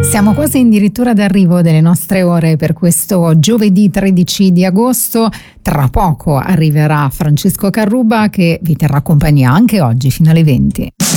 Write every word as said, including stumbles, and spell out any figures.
Siamo quasi addirittura d'arrivo delle nostre ore per questo giovedì tredici di agosto. Tra poco arriverà Francesco Carruba che vi terrà compagnia anche oggi fino alle venti.